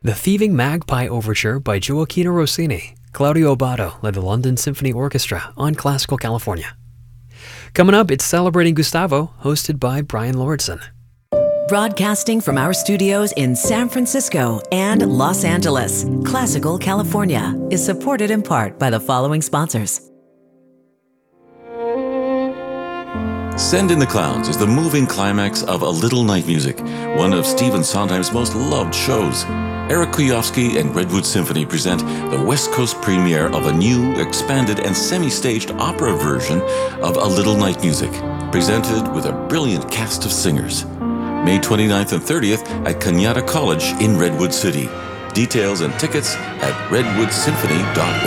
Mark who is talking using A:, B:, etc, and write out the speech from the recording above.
A: The Thieving Magpie Overture by Gioacchino Rossini. Claudio Abbado led the London Symphony Orchestra on Classical California. Coming up, it's Celebrating Gustavo, hosted by Brian Lordson.
B: Broadcasting from our studios in San Francisco and Los Angeles, Classical California is supported in part by the following sponsors.
C: Send in the Clowns is the moving climax of A Little Night Music, one of Stephen Sondheim's most loved shows. Eric Kuyovsky and Redwood Symphony present the West Coast premiere of a new, expanded, and semi-staged opera version of A Little Night Music, presented with a brilliant cast of singers. May 29th and 30th at Cañada College in Redwood City. Details and tickets at redwoodsymphony.org.